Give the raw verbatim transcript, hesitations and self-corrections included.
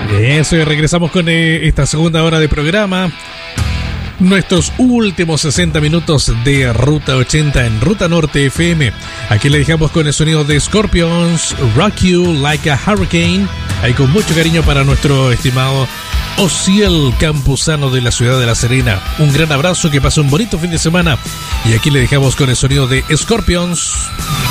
Eso, y regresamos con eh, esta segunda hora de programa. Nuestros últimos sesenta minutos de Ruta ochenta en Ruta Norte F M. Aquí le dejamos con el sonido de Scorpions, Rock You Like a Hurricane. Ahí con mucho cariño para nuestro estimado Osiel Campuzano de la ciudad de La Serena. Un gran abrazo, que pase un bonito fin de semana. Y aquí le dejamos con el sonido de Scorpions.